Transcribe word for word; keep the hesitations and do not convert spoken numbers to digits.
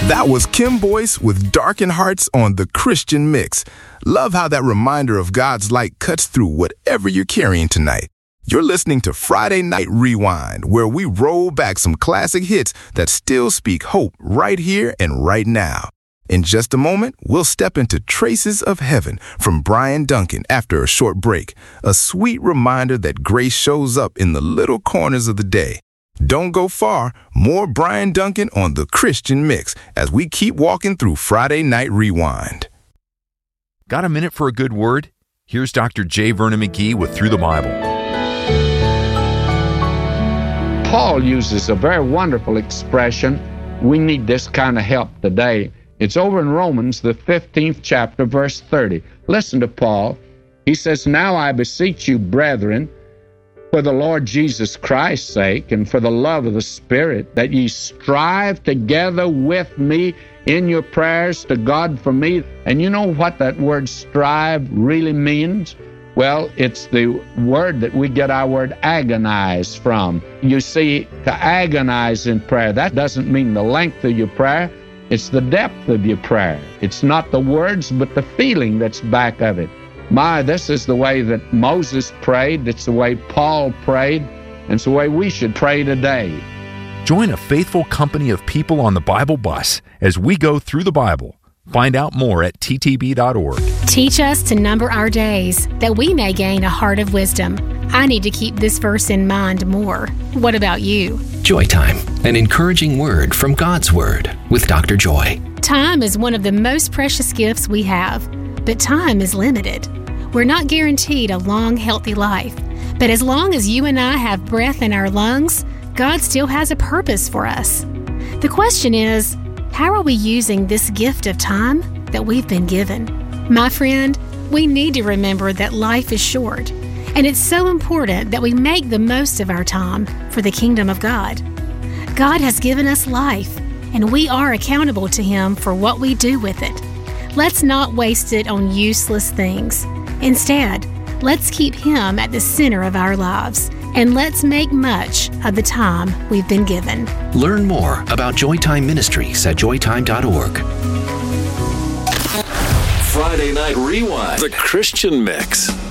That was Kim Boyce with Darkened Hearts on The Christian Mix. Love how that reminder of God's light cuts through whatever you're carrying tonight. You're listening to Friday Night Rewind, where we roll back some classic hits that still speak hope right here and right now. In just a moment, we'll step into Traces of Heaven from Brian Duncan after a short break, a sweet reminder that grace shows up in the little corners of the day. Don't go far. More Brian Duncan on The Christian Mix as we keep walking through Friday Night Rewind. Got a minute for a good word? Here's Doctor J. Vernon McGee with Through the Bible. Paul uses a very wonderful expression. We need this kind of help today. It's over in Romans, the fifteenth chapter, verse thirty. Listen to Paul. He says, "Now I beseech you, brethren, for the Lord Jesus Christ's sake and for the love of the Spirit, that ye strive together with me in your prayers to God for me." And you know what that word strive really means? Well, it's the word that we get our word agonize from. You see, to agonize in prayer, that doesn't mean the length of your prayer. It's the depth of your prayer. It's not the words, but the feeling that's back of it. My, this is the way that Moses prayed. It's the way Paul prayed. And it's the way we should pray today. Join a faithful company of people on the Bible bus as we go through the Bible. Find out more at t t b dot org. Teach us to number our days, that we may gain a heart of wisdom. I need to keep this verse in mind more. What about you? Joy Time, an encouraging word from God's Word with Doctor Joy. Time is one of the most precious gifts we have, but time is limited. We're not guaranteed a long, healthy life, but as long as you and I have breath in our lungs, God still has a purpose for us. The question is, how are we using this gift of time that we've been given? My friend, we need to remember that life is short, and it's so important that we make the most of our time for the kingdom of God. God has given us life, and we are accountable to Him for what we do with it. Let's not waste it on useless things. Instead, let's keep Him at the center of our lives, and let's make much of the time we've been given. Learn more about Joytime Ministries at joy time dot org. Friday Night Rewind, The Christian Mix.